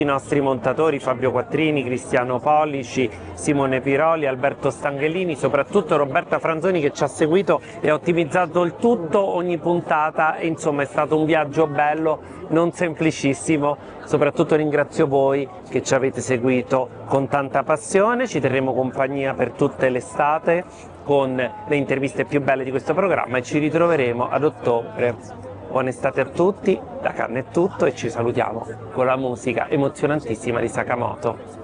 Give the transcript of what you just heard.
I nostri montatori Fabio Quattrini, Cristiano Pollici, Simone Piroli, Alberto Stanghellini, soprattutto Roberta Franzoni che ci ha seguito e ha ottimizzato il tutto, ogni puntata, e insomma è stato un viaggio bello, non semplicissimo. Soprattutto ringrazio voi che ci avete seguito con tanta passione, ci terremo compagnia per tutte l'estate con le interviste più belle di questo programma e ci ritroveremo ad ottobre. Buona estate a tutti, da Canna è tutto e ci salutiamo con la musica emozionantissima di Sakamoto.